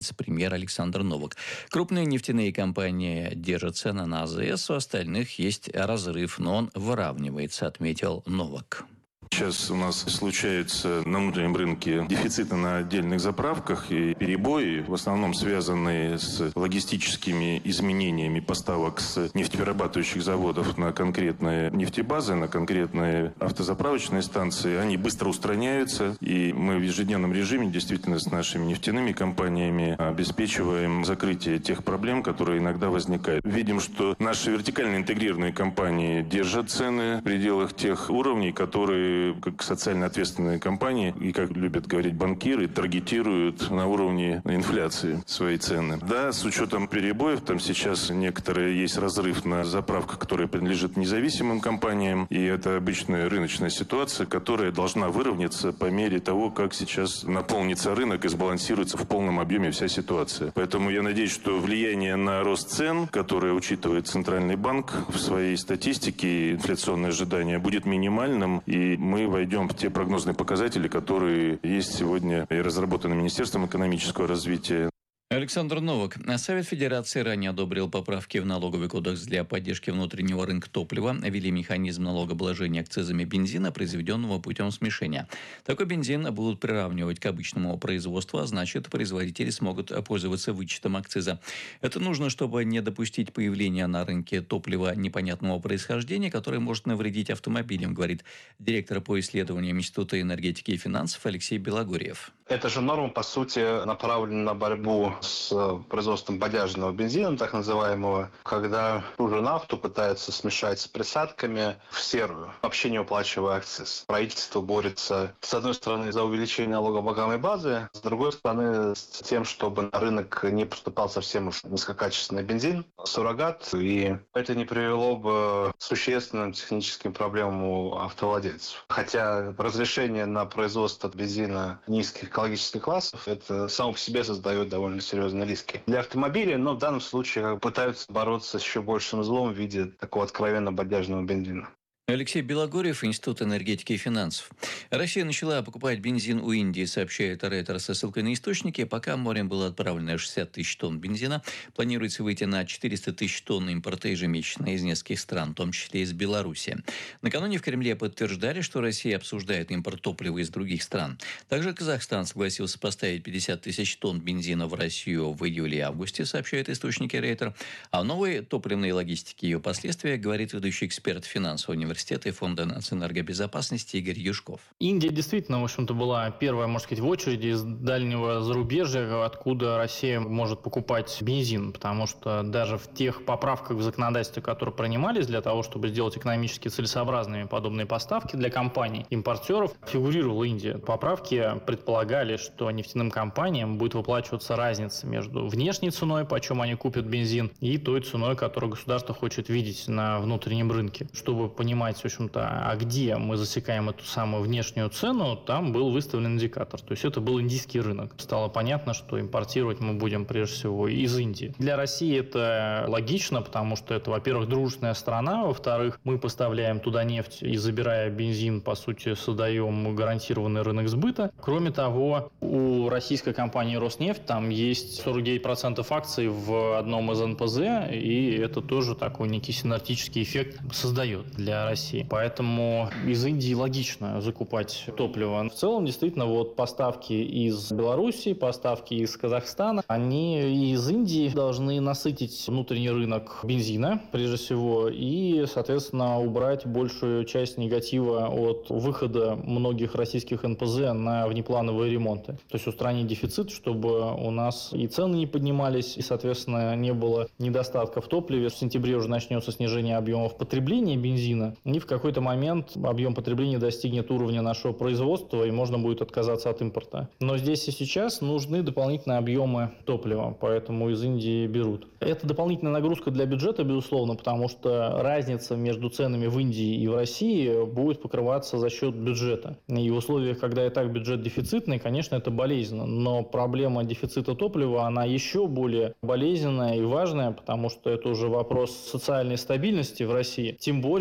Премьер Александр Новак. Крупные нефтяные компании держат цены на АЗС, у остальных есть разрыв, но он выравнивается, отметил Новак. Сейчас у нас случаются на внутреннем рынке дефициты на отдельных заправках и перебои, в основном связанные с логистическими изменениями поставок с нефтеперерабатывающих заводов на конкретные нефтебазы, на конкретные автозаправочные станции. Они быстро устраняются, и мы в ежедневном режиме действительно с нашими нефтяными компаниями обеспечиваем закрытие тех проблем, которые иногда возникают. Видим, что наши вертикально интегрированные компании держат цены в пределах тех уровней, которые как социально ответственные компании и, как любят говорить банкиры, таргетируют на уровне инфляции свои цены. Да, с учетом перебоев, там сейчас некоторые есть разрыв на заправках, которые принадлежат независимым компаниям, и это обычная рыночная ситуация, которая должна выровняться по мере того, как сейчас наполнится рынок и сбалансируется в полном объеме вся ситуация. Поэтому я надеюсь, что влияние на рост цен, которое учитывает Центральный банк в своей статистике, инфляционное ожидание будет минимальным, и мы войдем в те прогнозные показатели, которые есть сегодня и разработаны Министерством экономического развития. Александр Новак. Совет Федерации ранее одобрил поправки в налоговый кодекс для поддержки внутреннего рынка топлива, ввели механизм налогообложения акцизами бензина, произведенного путем смешения. Такой бензин будут приравнивать к обычному производству, а значит, производители смогут пользоваться вычетом акциза. Это нужно, чтобы не допустить появления на рынке топлива непонятного происхождения, которое может навредить автомобилям, говорит директор по исследованиям Института энергетики и финансов Алексей Белогорьев. Эта же норма, по сути, направлена на борьбу с производством бодяжного бензина, так называемого, когда ту же нафту пытаются смешать с присадками в серую, вообще не уплачивая акциз. Правительство борется, с одной стороны, за увеличение налогооблагаемой базы, с другой стороны, с тем, чтобы на рынок не поступал совсем уж низкокачественный бензин, суррогат, и это не привело бы к существенным техническим проблемам у автовладельцев. Хотя разрешение на производство бензина низких экологических классов, это само по себе создает довольно серьезные риски для автомобиля, но в данном случае пытаются бороться с еще большим злом в виде такого откровенно бодяжного бензина. Алексей Белогорьев, Институт энергетики и финансов. Россия начала покупать бензин у Индии, сообщает Рейтер со ссылкой на источники. Пока морем было отправлено 60 тысяч тонн бензина. Планируется выйти на 400 тысяч тонн импорта ежемесячно из нескольких стран, в том числе из Беларуси. Накануне в Кремле подтверждали, что Россия обсуждает импорт топлива из других стран. Также Казахстан согласился поставить 50 тысяч тонн бензина в Россию в июле и августе, сообщают источники Рейтер. О новой топливной логистике и ее последствиях говорит ведущий эксперт финансового университета и Фонда энергобезопасности Игорь Юшков. Индия действительно, в общем-то, была первая, можно сказать, в очереди из дальнего зарубежья, откуда Россия может покупать бензин, потому что даже в тех поправках в законодательстве, которые принимались для того, чтобы сделать экономически целесообразными подобные поставки для компаний, импортеров, фигурировала Индия. Поправки предполагали, что нефтяным компаниям будет выплачиваться разница между внешней ценой, почем они купят бензин, и той ценой, которую государство хочет видеть на внутреннем рынке. Чтобы понимать, в общем-то, а где мы засекаем эту самую внешнюю цену, там был выставлен индикатор. То есть это был индийский рынок. Стало понятно, что импортировать мы будем прежде всего из Индии. Для России это логично, потому что это, во-первых, дружественная страна, во-вторых, мы поставляем туда нефть и, забирая бензин, по сути, создаем гарантированный рынок сбыта. Кроме того, у российской компании «Роснефть» там есть 49% акций в одном из НПЗ, и это тоже такой некий синергетический эффект создает для России. Поэтому из Индии логично закупать топливо. В целом, действительно, вот поставки из Беларуси, поставки из Казахстана, они из Индии должны насытить внутренний рынок бензина, прежде всего, и, соответственно, убрать большую часть негатива от выхода многих российских НПЗ на внеплановые ремонты. То есть устранить дефицит, чтобы у нас и цены не поднимались, и, соответственно, не было недостатка в топливе. В сентябре уже начнется снижение объемов потребления бензина, и в какой-то момент объем потребления достигнет уровня нашего производства, и можно будет отказаться от импорта. Но здесь и сейчас нужны дополнительные объемы топлива, поэтому из Индии берут. Это дополнительная нагрузка для бюджета, безусловно, потому что разница между ценами в Индии и в России будет покрываться за счет бюджета. И в условиях, когда и так бюджет дефицитный, конечно, это болезненно. Но проблема дефицита топлива, она еще более болезненная и важная, потому что это уже вопрос социальной стабильности в России. Тем более в преддверии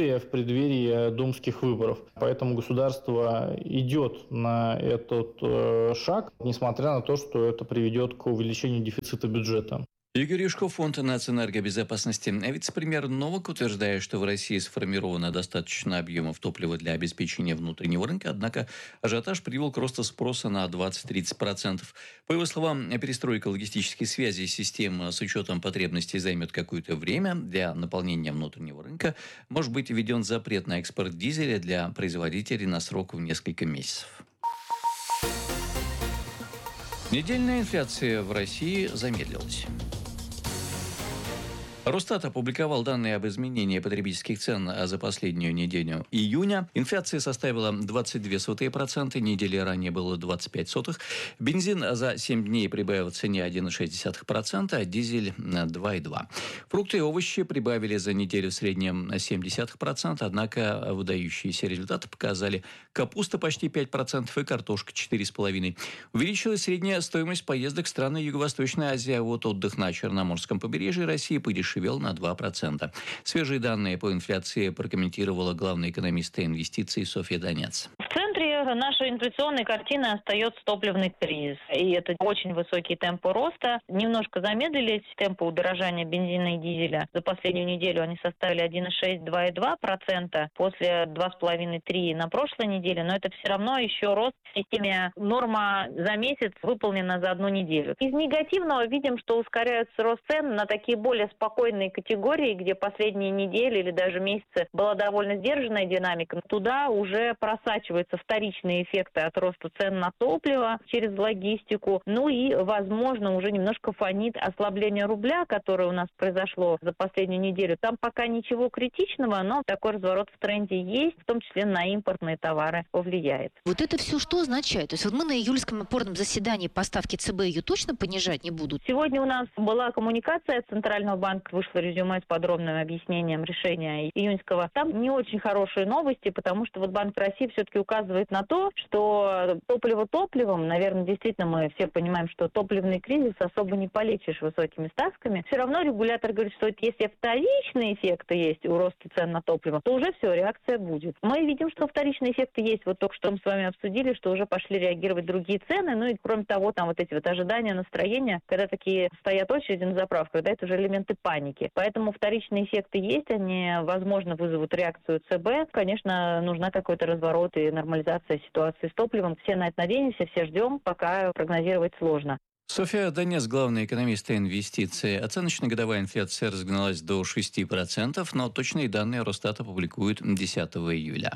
преддверии думских выборов. Поэтому государство идет на этот шаг, несмотря на то, что это приведет к увеличению дефицита бюджета. Игорь Юшков, Фонд нацэнергобезопасности. Вице-премьер Новак утверждает, что в России сформировано достаточно объемов топлива для обеспечения внутреннего рынка, однако ажиотаж привел к росту спроса на 20-30%. По его словам, перестройка логистической связи системы с учетом потребностей займет какое-то время. Для наполнения внутреннего рынка может быть введен запрет на экспорт дизеля для производителей на срок в несколько месяцев. Недельная инфляция в России замедлилась. Росстат опубликовал данные об изменении потребительских цен за последнюю неделю июня. Инфляция составила 22%, недели ранее было 25%. Бензин за 7 дней прибавил в цене 1,6%, а дизель 2,2%. Фрукты и овощи прибавили за неделю в среднем 0,7%, однако выдающиеся результаты показали капуста почти 5% и картошка 4,5%. Увеличилась средняя стоимость поездок в страны Юго-Восточной Азии, а вот отдых на Черноморском побережье России подешевел на 2%. Свежие данные по инфляции прокомментировала главный экономист инвестиций Софья Донец. В центре нашей инфляционной картины остается топливный кризис. И это очень высокие темпы роста. Немножко замедлились темпы удорожания бензина и дизеля. За последнюю неделю они составили 1,6-2,2%. После 2,5-3% на прошлой неделе. Но это все равно еще рост в системе. Норма за месяц выполнена за одну неделю. Из негативного видим, что ускоряется рост цен на такие более спокойные категории, где последние недели или даже месяцы была довольно сдержанная динамика. Туда уже просачиваются вторичные эффекты от роста цен на топливо через логистику. Ну и, возможно, уже немножко фонит ослабление рубля, которое у нас произошло за последнюю неделю. Там пока ничего критичного, но такой разворот в тренде есть, в том числе на импортные товары повлияет. Вот это все что означает? То есть вот мы на июльском опорном заседании по ставке ЦБ ее точно понижать не будут? Сегодня у нас была коммуникация Центрального банка, вышло резюме с подробным объяснением решения июньского. Там не очень хорошие новости, потому что вот Банк России все-таки указывает на то, что топливо топливом, наверное, действительно мы все понимаем, что топливный кризис особо не полечишь высокими ставками. Все равно регулятор говорит, что если вторичные эффекты есть у роста цен на топливо, то уже все, реакция будет. Мы видим, что вторичные эффекты есть. Вот только что мы с вами обсудили, что уже пошли реагировать другие цены. Ну и кроме того, там вот эти вот ожидания, настроения, когда такие стоят очереди на заправках, да, это уже элементы паники. Поэтому вторичные эффекты есть, они, возможно, вызовут реакцию ЦБ. Конечно, нужна какой-то разворот и нормализация ситуации с топливом. Все на это надеемся, все ждем, пока прогнозировать сложно. Софья Донец, главный экономист инвестиций. Оценочная годовая инфляция разгналась до 6%, но точные данные Росстат опубликуют 10 июля.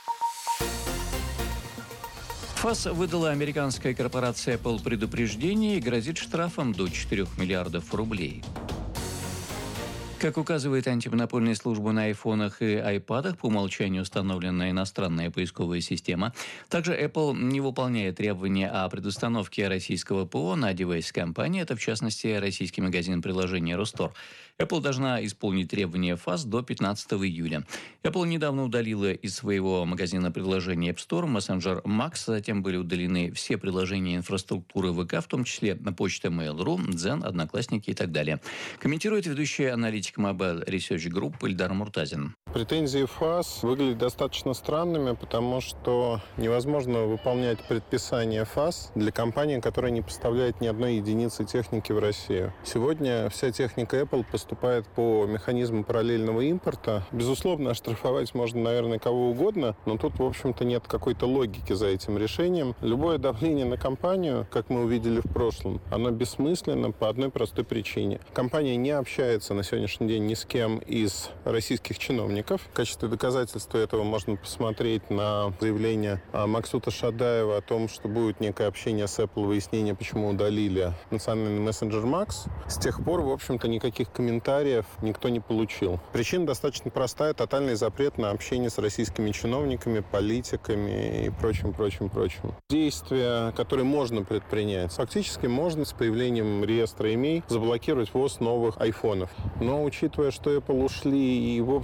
ФАС выдала американская корпорация Apple предупреждение и грозит штрафом до 4 миллиардов рублей. Как указывает антимонопольная служба, на айфонах и айпадах по умолчанию установлена иностранная поисковая система. Также Apple не выполняет требования о предустановке российского ПО на девайс компании. Это, в частности, российский магазин приложения Ростор. Apple должна исполнить требования ФАС до 15 июля. Apple недавно удалила из своего магазина приложения App Store мессенджер Max. Затем были удалены все приложения инфраструктуры ВК, в том числе почта Mail.ru, Дзен, Одноклассники и так далее. Комментирует ведущий аналитик Mobile Research Group Ильдар Муртазин. Претензии ФАС выглядят достаточно странными, потому что невозможно выполнять предписания ФАС для компании, которая не поставляет ни одной единицы техники в Россию. Сегодня вся техника Apple поступает по механизму параллельного импорта. Безусловно, оштрафовать можно, наверное, кого угодно, но тут, в общем-то, нет какой-то логики за этим решением. Любое давление на компанию, как мы увидели в прошлом, оно бессмысленно по одной простой причине. Компания не общается на сегодняшний день ни с кем из российских чиновников. В качестве доказательства этого можно посмотреть на заявление Максута Шадаева о том, что будет некое общение с Apple, выяснение, почему удалили национальный мессенджер Max. С тех пор, в общем-то, никаких комментариев никто не получил. Причина достаточно простая. Тотальный запрет на общение с российскими чиновниками, политиками и прочим. Действия, которые можно предпринять, фактически можно с появлением реестра имей заблокировать ввоз новых айфонов. Но учитывая, что Apple ушли и, в общем-то, им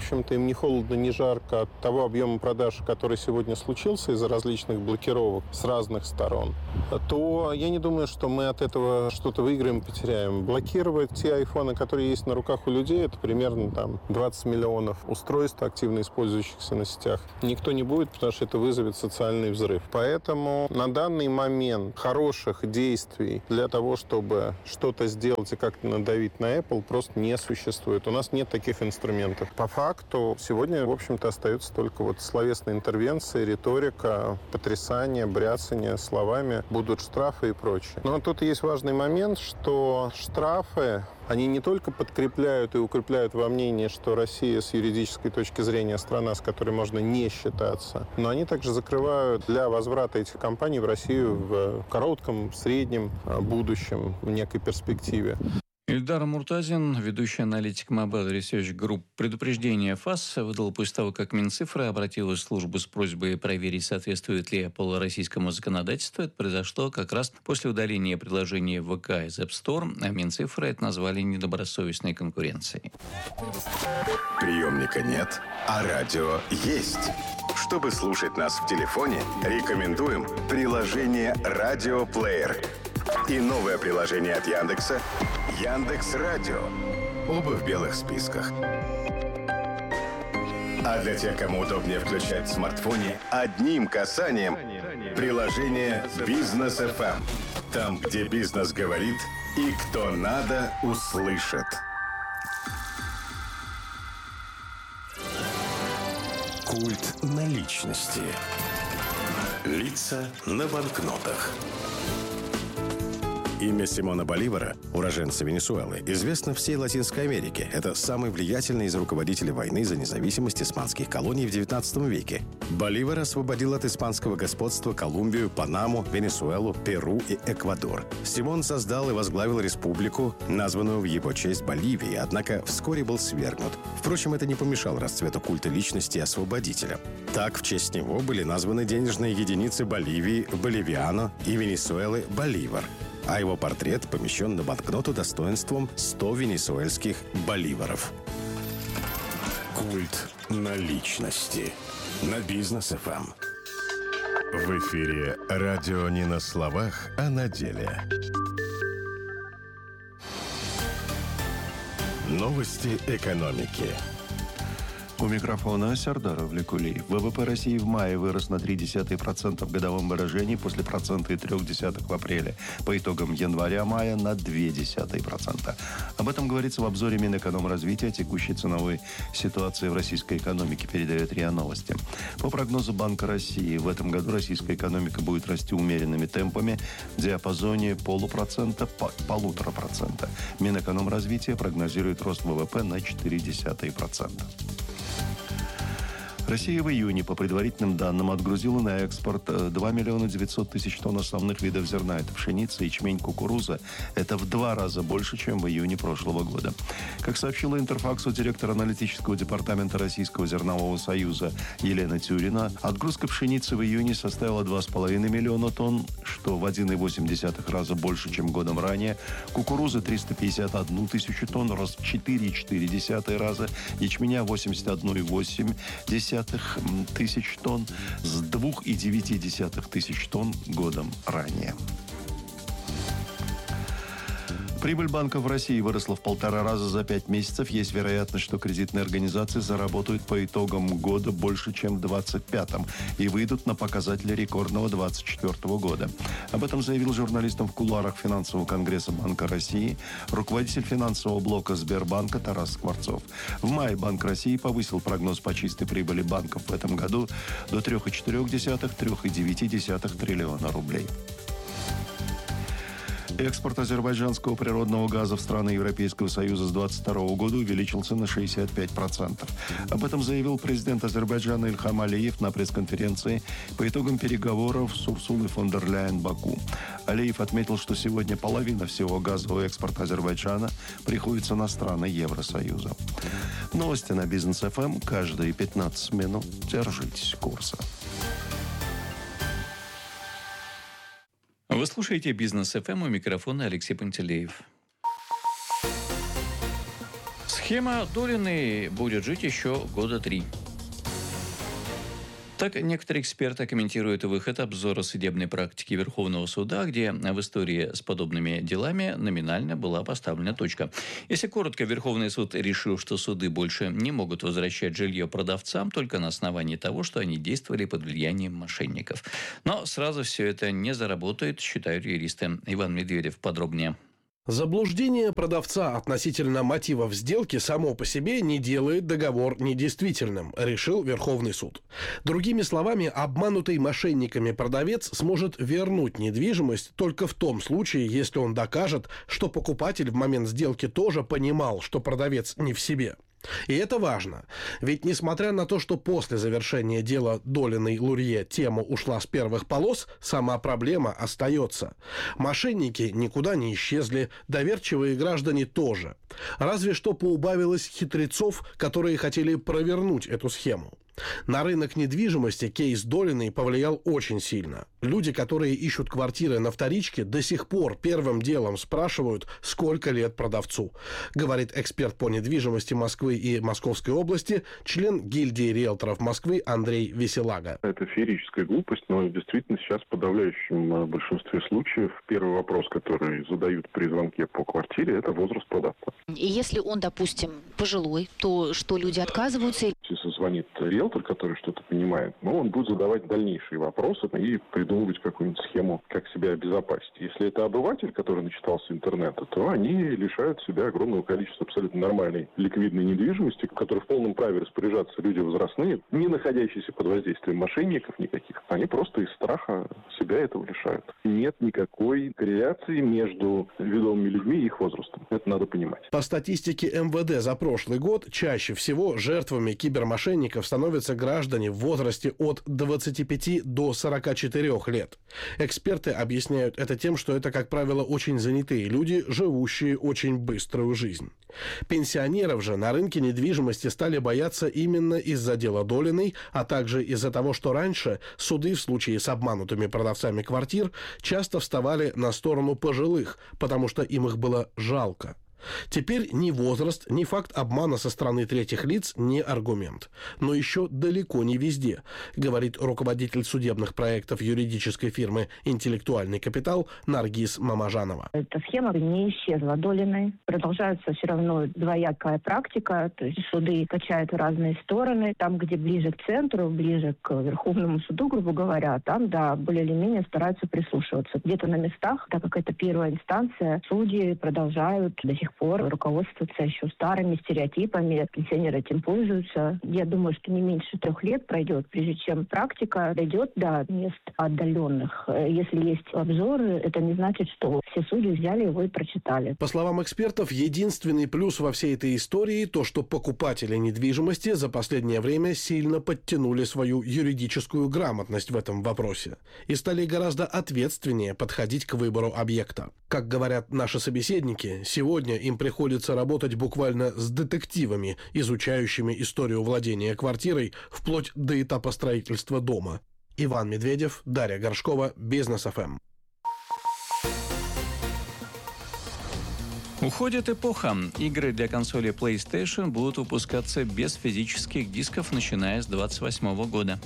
ни холодно, ни жарко от того объема продаж, который сегодня случился из-за различных блокировок с разных сторон, то я не думаю, что мы от этого что-то выиграем, потеряем. Блокировать те айфоны, которые есть на руках у людей, это примерно 20 миллионов устройств, активно использующихся на сетях. Никто не будет, потому что это вызовет социальный взрыв. Поэтому на данный момент хороших действий для того, чтобы что-то сделать и как-то надавить на Apple, просто не существует. У нас нет таких инструментов. По факту сегодня, в общем-то, остаются только словесные интервенции, риторика, потрясание, бряцание словами, будут штрафы и прочее. Но тут есть важный момент, что штрафы, они не только подкрепляют и укрепляют во мнении, что Россия с юридической точки зрения страна, с которой можно не считаться, но они также закрывают для возврата этих компаний в Россию в коротком, среднем будущем, в некой перспективе. Ильдар Муртазин, ведущий аналитик Mobile Research Group, предупреждение ФАС выдал после того, как Минцифра обратилась в службу с просьбой проверить, соответствует ли Apple российскому законодательству. Это произошло как раз после удаления предложения ВК из App Store, а Минцифра это назвали недобросовестной конкуренцией. Приемника нет, а радио есть. Чтобы слушать нас в телефоне, рекомендуем приложение «Радиоплеер». И новое приложение от Яндекса «Яндекс.Радио». Оба в белых списках. А для тех, кому удобнее включать в смартфоне, одним касанием приложение «Бизнес FM». Там, где бизнес говорит и кто надо, услышит. Культ наличности. Лица на банкнотах. Имя Симона Боливара, уроженца Венесуэлы, известно всей Латинской Америке. Это самый влиятельный из руководителей войны за независимость испанских колоний в XIX веке. Боливар освободил от испанского господства Колумбию, Панаму, Венесуэлу, Перу и Эквадор. Симон создал и возглавил республику, названную в его честь Боливией, однако вскоре был свергнут. Впрочем, это не помешало расцвету культа личности освободителя. Так, в честь него были названы денежные единицы Боливии «Боливиано» и Венесуэлы «Боливар», а его портрет помещен на банкноту достоинством 100 венесуэльских боливаров. Культ наличности на Бизнес FM. В эфире радио не на словах, а на деле. Новости экономики. У микрофона Сардар Авлекулиев. ВВП России в мае вырос на 0,3% в годовом выражении после 1,3% в апреле. По итогам января-мая на 0,2%. Об этом говорится в обзоре Минэкономразвития текущей ценовой ситуации в российской экономике, передает РИА Новости. По прогнозу Банка России, в этом году российская экономика будет расти умеренными темпами в диапазоне 0,5–1,5%. Минэкономразвития прогнозирует рост ВВП на 0,4%. Россия в июне, по предварительным данным, отгрузила на экспорт 2 900 000 тонн основных видов зерна. Это пшеница, ячмень, кукуруза. Это в 2 раза больше, чем в июне прошлого года. Как сообщила Интерфаксу директор аналитического департамента Российского зернового союза Елена Тюрина, отгрузка пшеницы в июне составила 2,5 миллиона тонн, что в 1,8 раза больше, чем годом ранее. Кукуруза 351 тысячу тонн, рост в 4,4 раза. Ячменя 81,8 тысяч тонн с 2,9 тысяч тонн годом ранее. Прибыль банков в России выросла в 1,5 раза за 5 месяцев. Есть вероятность, что кредитные организации заработают по итогам года больше, чем в 2025-м и выйдут на показатели рекордного 2024 года. Об этом заявил журналистам в кулуарах финансового конгресса Банка России руководитель финансового блока Сбербанка Тарас Скворцов. В мае Банк России повысил прогноз по чистой прибыли банков в этом году до 3,4–3,9 триллиона рублей. Экспорт азербайджанского природного газа в страны Европейского Союза с 2022 года увеличился на 65%. Об этом заявил президент Азербайджана Ильхам Алиев на пресс-конференции по итогам переговоров с Урсулой фон дер Ляйен Баку. Алиев отметил, что сегодня половина всего газового экспорта Азербайджана приходится на страны Евросоюза. Новости на Бизнес FM каждые 15 минут. Держитесь курса. Вы слушаете «Бизнес ФМ», у микрофона Алексей Пантелеев. Схема Долиной будет жить еще года 3. Так некоторые эксперты комментируют выход обзора судебной практики Верховного суда, где в истории с подобными делами номинально была поставлена точка. Если коротко, Верховный суд решил, что суды больше не могут возвращать жилье продавцам только на основании того, что они действовали под влиянием мошенников. Но сразу все это не заработает, считают юристы. Иван Медведев подробнее. Заблуждение продавца относительно мотивов сделки само по себе не делает договор недействительным, решил Верховный суд. Другими словами, обманутый мошенниками продавец сможет вернуть недвижимость только в том случае, если он докажет, что покупатель в момент сделки тоже понимал, что продавец не в себе. И это важно, ведь несмотря на то, что после завершения дела Долиной-Лурье тема ушла с первых полос, сама проблема остается. Мошенники никуда не исчезли, доверчивые граждане тоже. Разве что поубавилось хитрецов, которые хотели провернуть эту схему. На рынок недвижимости кейс Долиной повлиял очень сильно. Люди, которые ищут квартиры на вторичке, до сих пор первым делом спрашивают, сколько лет продавцу. Говорит эксперт по недвижимости Москвы и Московской области, член гильдии риэлторов Москвы Андрей Веселага. Это феерическая глупость, но действительно сейчас в подавляющем большинстве случаев первый вопрос, который задают при звонке по квартире, это возраст продавца. И если он, допустим, пожилой, то что, люди отказываются? Если звонит риэлтор, который что-то понимает, он будет задавать дальнейшие вопросы и придумывать какую-нибудь схему, как себя обезопасить. Если это обыватель, который начитался интернета, то они лишают себя огромного количества абсолютно нормальной ликвидной недвижимости, в которой в полном праве распоряжаться люди возрастные, не находящиеся под воздействием мошенников никаких. Они просто из страха себя этого лишают. Нет никакой корреляции между ведомыми людьми и их возрастом. Это надо понимать. По статистике МВД за прошлый год чаще всего жертвами кибермошенников становятся граждане в возрасте от 25 до 44 лет. Эксперты объясняют это тем, что это, как правило, очень занятые люди, живущие очень быструю жизнь. Пенсионеров же на рынке недвижимости стали бояться именно из-за дела Долиной, а также из-за того, что раньше суды в случае с обманутыми продавцами квартир часто вставали на сторону пожилых, потому что им их было жалко. Теперь ни возраст, ни факт обмана со стороны третьих лиц не аргумент. Но еще далеко не везде, говорит руководитель судебных проектов юридической фирмы «Интеллектуальный капитал» Наргиз Мамажанова. Эта схема не исчезла Долиной. Продолжается все равно двоякая практика. То есть суды качают в разные стороны. Там, где ближе к центру, ближе к Верховному суду, грубо говоря, там, да, более или менее стараются прислушиваться. Где-то на местах, так как это первая инстанция, судьи продолжают до сих пор руководствоваться еще старыми стереотипами. Пенсионеры этим пользуются. Я думаю, что не меньше 3 лет пройдет, прежде чем практика дойдет до мест отдаленных. Если есть обзоры, это не значит, что все судьи взяли его и прочитали. По словам экспертов, единственный плюс во всей этой истории то, что покупатели недвижимости за последнее время сильно подтянули свою юридическую грамотность в этом вопросе и стали гораздо ответственнее подходить к выбору объекта. Как говорят наши собеседники, сегодня им приходится работать буквально с детективами, изучающими историю владения квартирой вплоть до этапа строительства дома. Иван Медведев, Дарья Горшкова, Бизнес ФМ. Уходит эпоха. Игры для консоли PlayStation будут выпускаться без физических дисков, начиная с 2028 года.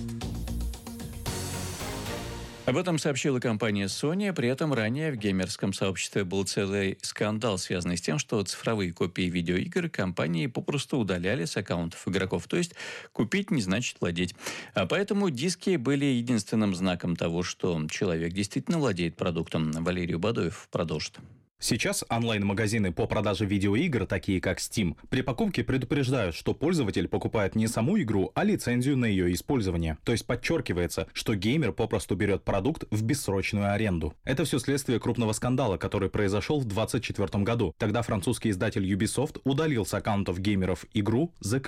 Об этом сообщила компания Sony, при этом ранее в геймерском сообществе был целый скандал, связанный с тем, что цифровые копии видеоигр компании попросту удаляли с аккаунтов игроков, то есть купить не значит владеть. А поэтому диски были единственным знаком того, что человек действительно владеет продуктом. Валерий Бадоев продолжит. Сейчас онлайн-магазины по продаже видеоигр, такие как Steam, при покупке предупреждают, что пользователь покупает не саму игру, а лицензию на ее использование. То есть подчеркивается, что геймер попросту берет продукт в бессрочную аренду. Это все следствие крупного скандала, который произошел в 2024 году. Тогда французский издатель Ubisoft удалил с аккаунтов геймеров игру The Crew.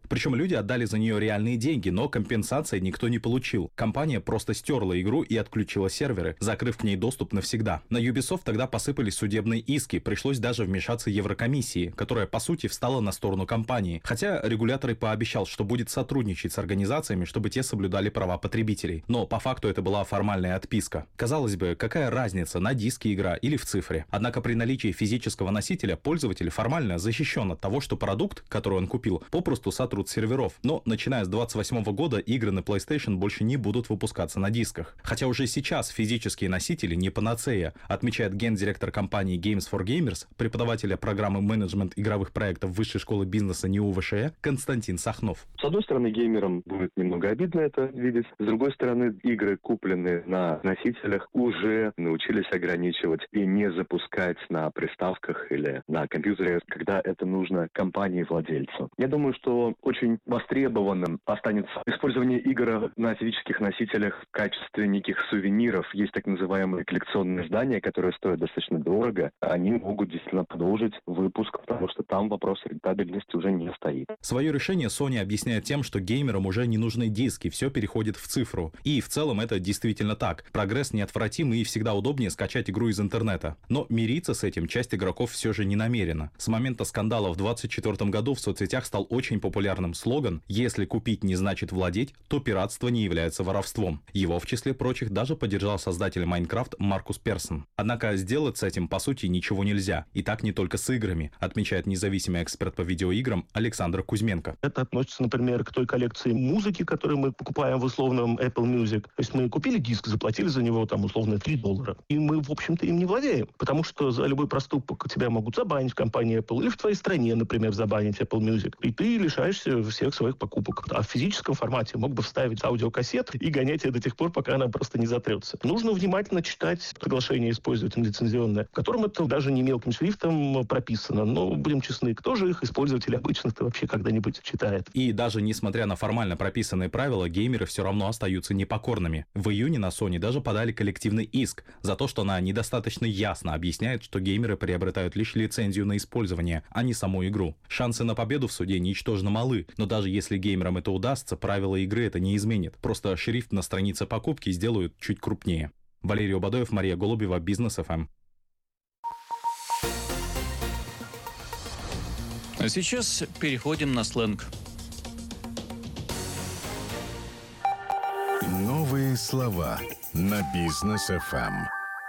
Причем люди отдали за нее реальные деньги, но компенсации никто не получил. Компания просто стерла игру и отключила серверы, закрыв к ней доступ навсегда. На Ubisoft тогда посыпались судебные иски, пришлось даже вмешаться Еврокомиссии, которая по сути встала на сторону компании. Хотя регулятор и пообещал, что будет сотрудничать с организациями, чтобы те соблюдали права потребителей. Но по факту это была формальная отписка. Казалось бы, какая разница, на диске игра или в цифре? Однако при наличии физического носителя пользователь формально защищен от того, что продукт, который он купил, попросту сотрут с серверов. Но начиная с 2028 года игры на PlayStation больше не будут выпускаться на дисках. Хотя уже сейчас физические носители не панацея, отмечает гендиректор компании Games for Gamers, преподавателя программы менеджмент игровых проектов Высшей школы бизнеса НИУ ВШЭ Константин Сахнов. С одной стороны, геймерам будет немного обидно это видеть. С другой стороны, игры, купленные на носителях, уже научились ограничивать и не запускать на приставках или на компьютере, когда это нужно компании-владельцу. Я думаю, что очень востребованным останется использование игр на физических носителях в качестве неких сувениров. Есть так называемые коллекционные издания, которые стоят достаточно дорого. Они могут действительно продолжить выпуск, потому что там вопрос рентабельности уже не стоит. Свое решение Sony объясняет тем, что геймерам уже не нужны диски, все переходит в цифру. И в целом это действительно так. Прогресс неотвратим и всегда удобнее скачать игру из интернета. Но мириться с этим часть игроков все же не намерена. С момента скандала в 2024 году в соцсетях стал очень популярным слоган «Если купить не значит владеть, то пиратство не является воровством». Его, в числе прочих, даже поддержал создатель Minecraft Маркус Персон. Однако сделать с этим, по сути, ничего нельзя. И так не только с играми, отмечает независимый эксперт по видеоиграм Александр Кузьменко. Это относится, например, к той коллекции музыки, которую мы покупаем в условном Apple Music. То есть мы купили диск, заплатили за него там условно $3. И мы, в общем-то, им не владеем. Потому что за любой проступок тебя могут забанить в компании Apple или в твоей стране, например, забанить Apple Music. И ты лишаешься всех своих покупок. А в физическом формате мог бы вставить аудиокассету и гонять ее до тех пор, пока она просто не затрется. Нужно внимательно читать приглашение использователя лицензионное, в котором это даже не мелким шрифтом прописано. Но, будем честны, кто же их использователь обычно-то вообще когда-нибудь читает? И даже несмотря на формально прописанные правила, геймеры все равно остаются непокорными. В июне на Sony даже подали коллективный иск за то, что она недостаточно ясно объясняет, что геймеры приобретают лишь лицензию на использование, а не саму игру. Шансы на победу в суде ничтожно малы, но даже если геймерам это удастся, правила игры это не изменит. Просто шрифт на странице покупки сделают чуть крупнее. Валерий Обадоев, Мария Голубева, Бизнес ФМ. А сейчас переходим на сленг. Новые слова на Бизнес ФМ.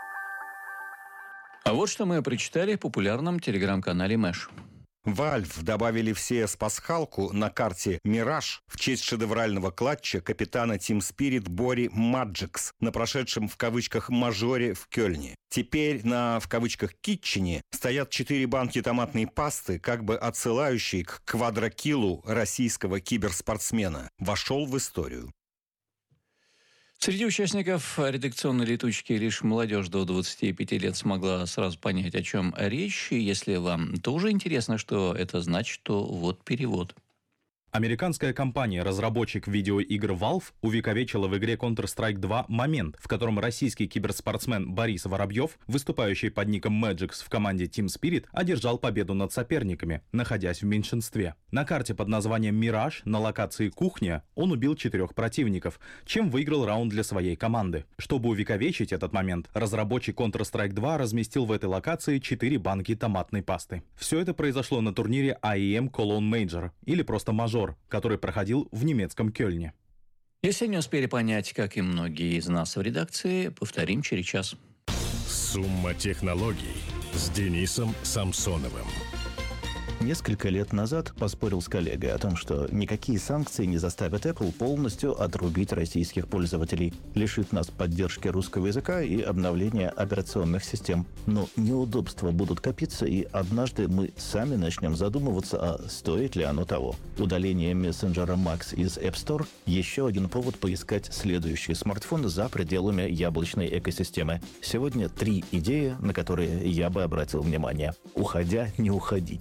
А вот что мы прочитали в популярном телеграм-канале Мэш. Valve добавили в CS-пасхалку на карте «Мираж» в честь шедеврального клатча капитана Team Spirit Бори Маджикс на прошедшем в кавычках «мажоре» в Кёльне. Теперь на в кавычках «китчене» стоят 4 банки томатной пасты, как бы отсылающие к квадрокилу российского киберспортсмена. Вошел в историю. Среди участников редакционной летучки лишь молодежь до 25 лет смогла сразу понять, о чем речь. И если вам тоже интересно, что это значит, то вот перевод. Американская компания-разработчик видеоигр Valve увековечила в игре Counter-Strike 2 момент, в котором российский киберспортсмен Борис Воробьев, выступающий под ником Magix в команде Team Spirit, одержал победу над соперниками, находясь в меньшинстве. На карте под названием «Мираж» на локации «Кухня» он убил 4 противников, чем выиграл раунд для своей команды. Чтобы увековечить этот момент, разработчик Counter-Strike 2 разместил в этой локации 4 банки томатной пасты. Все это произошло на турнире IEM Cologne Major, или просто «Мажор», который проходил в немецком Кёльне. Если не успели понять, как и многие из нас в редакции, повторим через час. Сумма технологий с Денисом Самсоновым. Несколько лет назад поспорил с коллегой о том, что никакие санкции не заставят Apple полностью отрубить российских пользователей, лишив нас поддержки русского языка и обновления операционных систем. Но неудобства будут копиться, и однажды мы сами начнем задумываться, а стоит ли оно того. Удаление мессенджера Max из App Store – еще один повод поискать следующий смартфон за пределами яблочной экосистемы. Сегодня 3 идеи, на которые я бы обратил внимание. Уходя, не уходить. Сегодня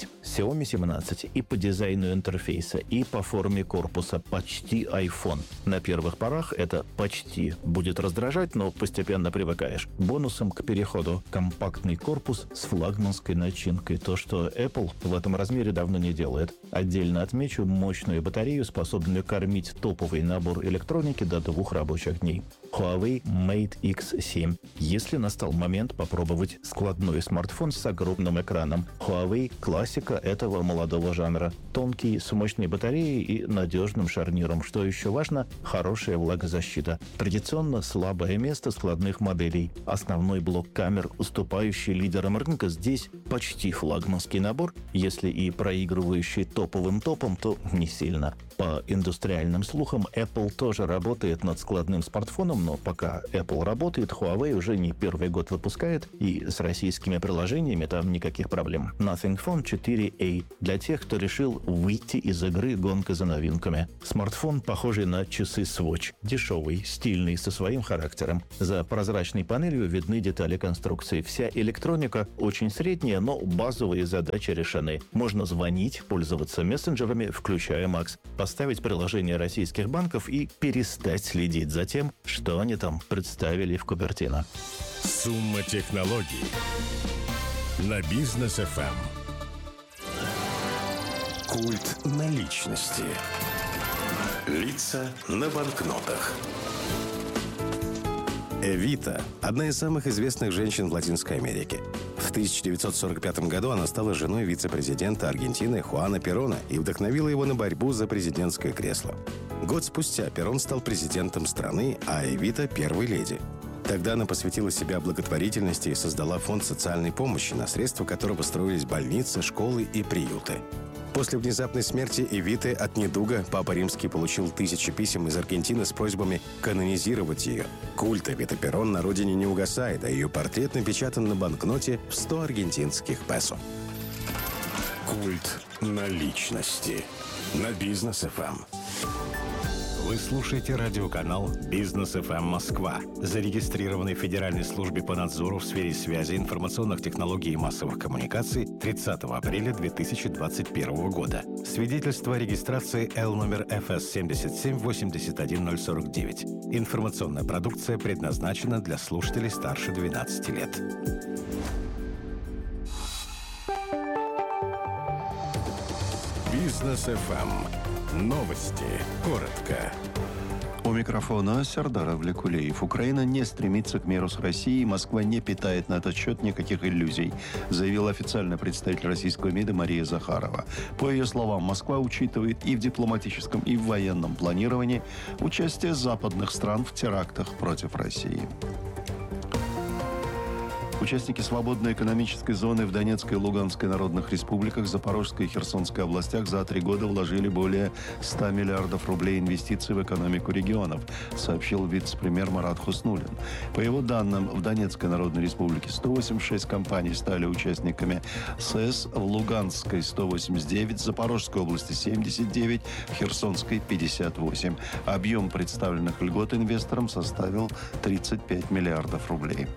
Xiaomi 17 и по дизайну интерфейса, и по форме корпуса почти iPhone. На первых порах это почти будет раздражать, но постепенно привыкаешь. Бонусом к переходу компактный корпус с флагманской начинкой. То, что Apple в этом размере давно не делает. Отдельно отмечу мощную батарею, способную кормить топовый набор электроники до 2 рабочих дней. Huawei Mate X7. Если настал момент попробовать складной смартфон с огромным экраном. Huawei – классика этого молодого жанра. Тонкий, с мощной батареей и надежным шарниром. Что еще важно – хорошая влагозащита. Традиционно слабое место складных моделей. Основной блок камер, уступающий лидерам рынка, здесь почти флагманский набор. Если и проигрывающий топовым топом, то не сильно. По индустриальным слухам, Apple тоже работает над складным смартфоном, но пока Apple работает, Huawei уже не первый год выпускает, и с российскими приложениями там никаких проблем. Nothing Phone 4a для тех, кто решил выйти из игры гонка за новинками. Смартфон, похожий на часы Swatch. Дешевый, стильный, со своим характером. За прозрачной панелью видны детали конструкции. Вся электроника очень средняя, но базовые задачи решены. Можно звонить, пользоваться мессенджерами, включая Max, поставить приложение российских банков и перестать следить за тем, что они там представили в Купертино. Сумма технологий на Бизнес FM. Культ наличности. Лица на банкнотах. Эвита – одна из самых известных женщин в Латинской Америке. В 1945 году она стала женой вице-президента Аргентины Хуана Перона и вдохновила его на борьбу за президентское кресло. Год спустя Перон стал президентом страны, а Эвита – первой леди. Тогда она посвятила себя благотворительности и создала фонд социальной помощи, на средства которого строились больницы, школы и приюты. После внезапной смерти Эвиты от недуга Папа Римский получил 1000 писем из Аргентины с просьбами канонизировать ее. Культ Эвиты Перон на родине не угасает, а ее портрет напечатан на банкноте в 100 аргентинских песо. Культ наличности на Бизнес FM. Вы слушаете радиоканал «Бизнес FM Москва», зарегистрированный в Федеральной службе по надзору в сфере связи, информационных технологий и массовых коммуникаций 30 апреля 2021 года. Свидетельство о регистрации L номер FS 7781049. Информационная продукция предназначена для слушателей старше 12 лет. Бизнес FM. Новости. Коротко. У микрофона Сардар Авлекулеев. Украина не стремится к миру с Россией. Москва не питает на этот счет никаких иллюзий, заявил официальный представитель российского МИДа Мария Захарова. По ее словам, Москва учитывает и в дипломатическом, и в военном планировании участие западных стран в терактах против России. Участники свободной экономической зоны в Донецкой и Луганской народных республиках, Запорожской и Херсонской областях за 3 года вложили более 100 миллиардов рублей инвестиций в экономику регионов, сообщил вице-премьер Марат Хуснуллин. По его данным, в Донецкой народной республике 186 компаний стали участниками СЭС, в Луганской 189, в Запорожской области 79, в Херсонской 58. Объем представленных льгот инвесторам составил 35 миллиардов рублей.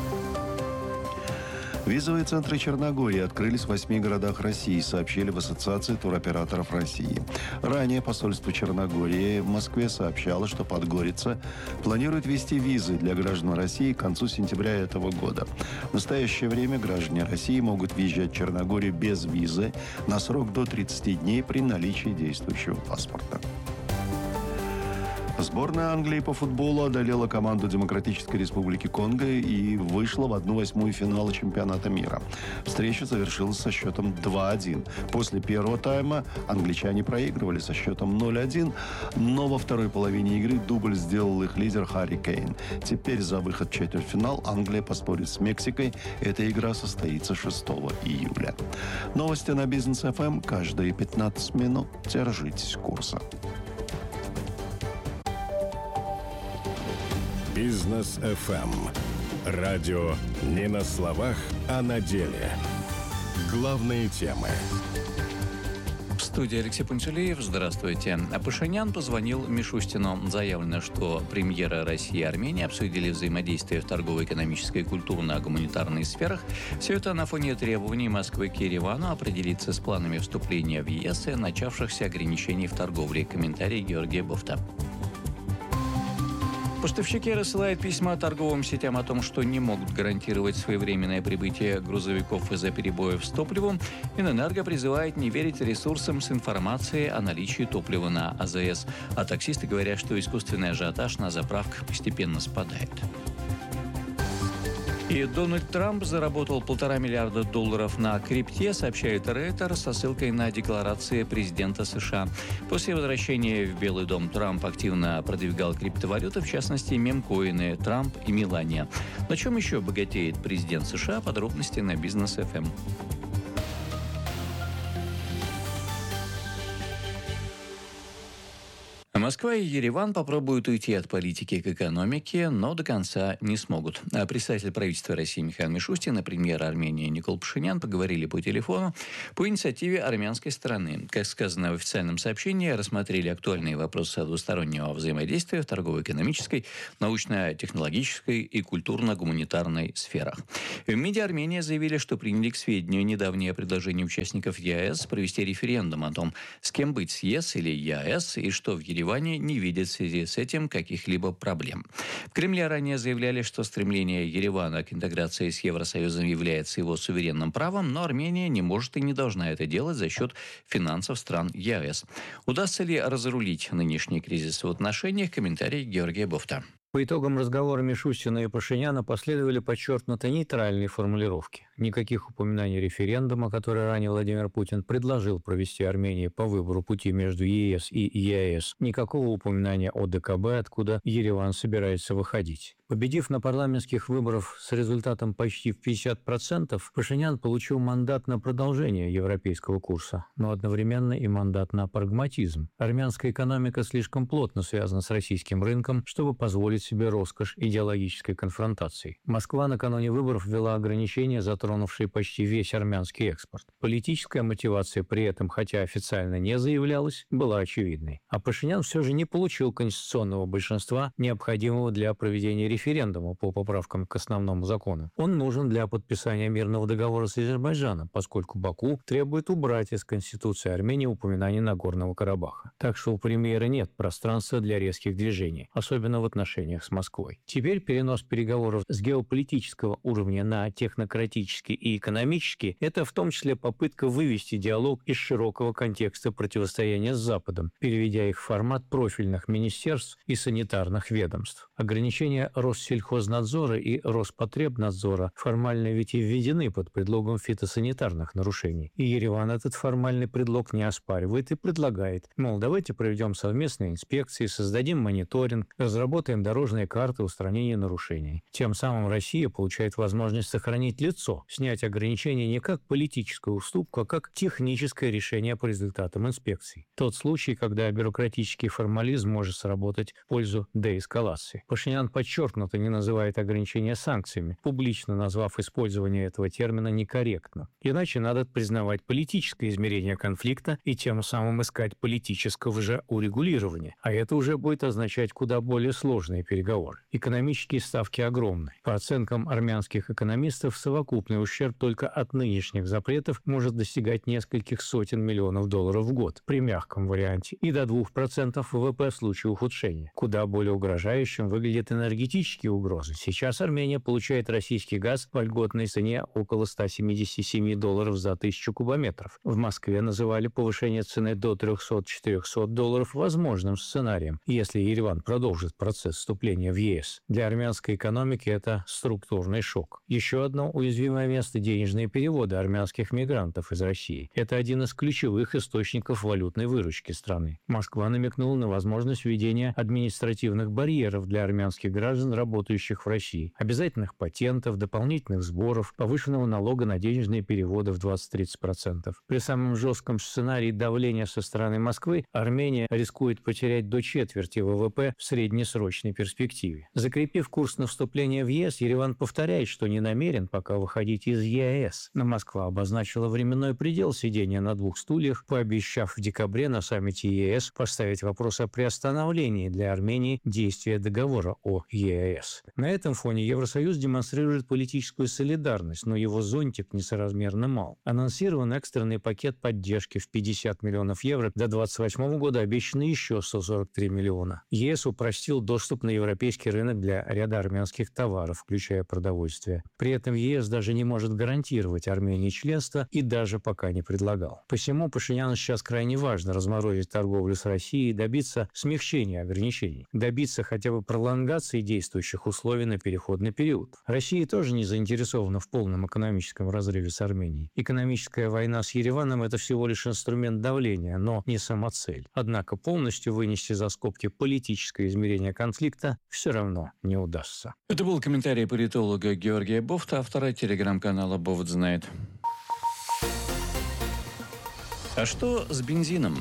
Визовые центры Черногории открылись в 8 городах России, сообщили в Ассоциации туроператоров России. Ранее посольство Черногории в Москве сообщало, что Подгорица планирует ввести визы для граждан России к концу сентября этого года. В настоящее время граждане России могут въезжать в Черногорию без визы на срок до 30 дней при наличии действующего паспорта. Сборная Англии по футболу одолела команду Демократической Республики Конго и вышла в 1/8 финала чемпионата мира. Встреча завершилась со счетом 2-1. После первого тайма англичане проигрывали со счетом 0-1, но во второй половине игры дубль сделал их лидер Харри Кейн. Теперь за выход в четвертьфинал Англия поспорит с Мексикой. Эта игра состоится 6 июля. Новости на Бизнес FM каждые 15 минут. Держитесь курса. Бизнес FM. Радио не на словах, а на деле. Главные темы. В студии Алексей Пунчалиев. Здравствуйте. Пашинян позвонил Мишустину. Заявлено, что премьеры России и Армении обсудили взаимодействие в торгово-экономической, культурно-гуманитарной сферах. Все это на фоне требований Москвы к Еревану определиться с планами вступления в ЕС и начавшихся ограничений в торговле. Комментарий Георгия Бофта. Поставщики рассылают письма торговым сетям о том, что не могут гарантировать своевременное прибытие грузовиков из-за перебоев с топливом. Минэнерго призывает не верить ресурсам с информацией о наличии топлива на АЗС. А таксисты говорят, что искусственный ажиотаж на заправках постепенно спадает. И Дональд Трамп заработал $1,5 миллиарда на крипте, сообщает Рейтер со ссылкой на декларации президента США. После возвращения в Белый дом Трамп активно продвигал криптовалюты, в частности, мемкоины Трамп и Мелания. На чем еще богатеет президент США? Подробности на Бизнес ФМ. Москва и Ереван попробуют уйти от политики к экономике, но до конца не смогут. Представитель правительства России Михаил Мишустин и премьер Армении Никол Пашинян поговорили по телефону по инициативе армянской стороны. Как сказано в официальном сообщении, рассмотрели актуальные вопросы двустороннего взаимодействия в торгово-экономической, научно-технологической и культурно-гуманитарной сферах. В МИДе Армения заявили, что приняли к сведению недавнее предложение участников ЕАЭС провести референдум о том, с кем быть, с ЕС или ЕАЭС, и что в Ереване не видят в связи с этим каких-либо проблем. В Кремле ранее заявляли, что стремление Еревана к интеграции с Евросоюзом является его суверенным правом, но Армения не может и не должна это делать за счет финансов стран ЕАЭС. Удастся ли разрулить нынешний кризис в отношениях? Комментарий Георгия Бофта. По итогам разговора Мишустина и Пашиняна последовали подчеркнуто нейтральные формулировки. Никаких упоминаний референдума, который ранее Владимир Путин предложил провести Армении по выбору пути между ЕС и ЕАЭС. Никакого упоминания о ДКБ, откуда Ереван собирается выходить. Победив на парламентских выборах с результатом почти в 50%, Пашинян получил мандат на продолжение европейского курса, но одновременно и мандат на прагматизм. Армянская экономика слишком плотно связана с российским рынком, чтобы позволить себе роскошь идеологической конфронтации. Москва накануне выборов ввела ограничения, затронувшие почти весь армянский экспорт. Политическая мотивация при этом, хотя официально не заявлялась, была очевидной. А Пашинян все же не получил конституционного большинства, необходимого для проведения референдума по поправкам к основному закону. Он нужен для подписания мирного договора с Азербайджаном, поскольку Баку требует убрать из Конституции Армении упоминание Нагорного Карабаха. Так что у премьера нет пространства для резких движений, особенно в отношениях с Москвой. Теперь перенос переговоров с геополитического уровня на технократический и экономический – это в том числе попытка вывести диалог из широкого контекста противостояния с Западом, переведя их в формат профильных министерств и санитарных ведомств. Ограничения Россельхознадзора и Роспотребнадзора формально ведь и введены под предлогом фитосанитарных нарушений. И Ереван этот формальный предлог не оспаривает и предлагает, мол, давайте проведем совместные инспекции, создадим мониторинг, разработаем дорожные карты устранения нарушений. Тем самым Россия получает возможность сохранить лицо, снять ограничения не как политическую уступку, а как техническое решение по результатам инспекций. Тот случай, когда бюрократический формализм может сработать в пользу деэскалации. Пашинян подчеркнуто не называет ограничения санкциями, публично назвав использование этого термина некорректно. Иначе надо признавать политическое измерение конфликта и тем самым искать политического же урегулирования. А это уже будет означать куда более сложные переговоры. Экономические ставки огромны. По оценкам армянских экономистов, совокупный ущерб только от нынешних запретов может достигать нескольких сотен миллионов долларов в год при мягком варианте и до 2% ВВП в случае ухудшения. Куда более угрожающим выглядят энергетические угрозы. Сейчас Армения получает российский газ по льготной цене около $177 за 1000 кубометров. В Москве называли повышение цены до $300-400 возможным сценарием, если Ереван продолжит процесс вступления в ЕС. Для армянской экономики это структурный шок. Еще одно уязвимое место – денежные переводы армянских мигрантов из России. Это один из ключевых источников валютной выручки страны. Москва намекнула на возможность введения административных барьеров для армянских граждан, работающих в России, обязательных патентов, дополнительных сборов, повышенного налога на денежные переводы в 20-30%. При самом жестком сценарии давления со стороны Москвы Армения рискует потерять до четверти ВВП в среднесрочной перспективе. Закрепив курс на вступление в ЕС, Ереван повторяет, что не намерен пока выходить из ЕАЭС. Но Москва обозначила временной предел сидения на двух стульях, пообещав в декабре на саммите ЕС поставить вопрос о приостановлении для Армении действия договора о ЕАЭС. На этом фоне Евросоюз демонстрирует политическую солидарность, но его зонтик несоразмерно мал. Анонсирован экстренный пакет поддержки в 50 миллионов евро, до 2028 года обещано еще 143 миллиона. ЕС упростил доступ на европейский рынок для ряда армянских товаров, включая продовольствие. При этом ЕС даже не может гарантировать Армении членство и даже пока не предлагал. Посему Пашиняну сейчас крайне важно разморозить торговлю с Россией и добиться смягчения ограничений, добиться хотя бы пролонгации действующих условий на переходный период. Россия тоже не заинтересована в полном экономическом разрыве с Арменией. Экономическая война с Ереваном – это всего лишь инструмент давления, но не самоцель. Однако полностью вынести за скобки политическое измерение конфликта все равно не удастся. Это был комментарий политолога Георгия Бофта, автора телеграм-канала «Бофт знает». А что с бензином?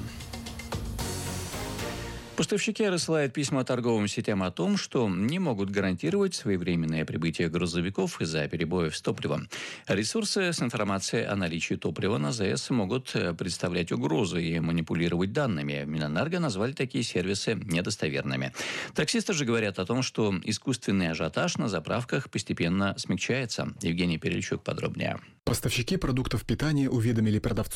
Поставщики рассылают письма торговым сетям о том, что не могут гарантировать своевременное прибытие грузовиков из-за перебоев с топливом. Ресурсы с информацией о наличии топлива на ЗАЭС могут представлять угрозы и манипулировать данными. В Минэнерго назвали такие сервисы недостоверными. Таксисты же говорят о том, что искусственный ажиотаж на заправках постепенно смягчается. Евгений Перельчук подробнее. Поставщики продуктов питания уведомили продавцов